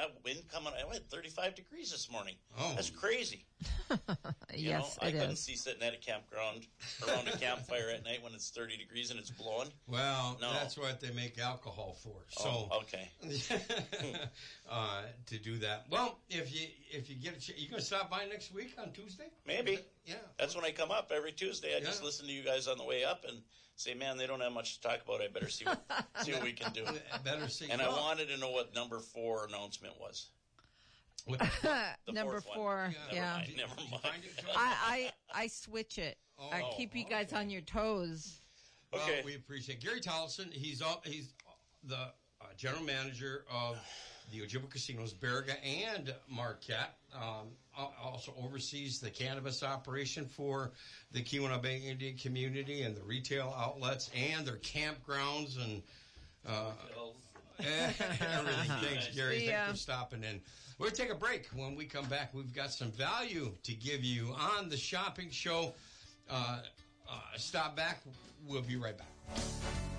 Yeah, wind coming. I had 35 degrees this morning. Oh. That's crazy. Yes, I it couldn't is. see sitting at a campground around a campfire at night when it's 30 degrees and it's blowing. Well, No. that's what they make alcohol for. So, Oh, okay. to do that. Well, if you get a chance, you going to stop by next week on Tuesday? Maybe. Yeah. That's when I come up every Tuesday. I just Yeah. listen to you guys on the way up and say, man, they don't have much to talk about. I better see what we can do. Better see. And I wanted to know what number 4 announcement was. What, The Number fourth 4, one. yeah. Never Did you find mind. it, Joe? I switch it. I Oh, keep you guys okay. on your toes. Well, Okay. we appreciate Gary Tollefson. He's the general manager of the Ojibwa Casinos, Baraga and Marquette. Also oversees the cannabis operation for the Keweenaw Bay Indian community and the retail outlets and their campgrounds and everything. Thanks, Gary. See ya. Thanks for stopping in. We're going to take a break. When we come back, we've got some value to give you on the shopping show. Stop back. We'll be right back.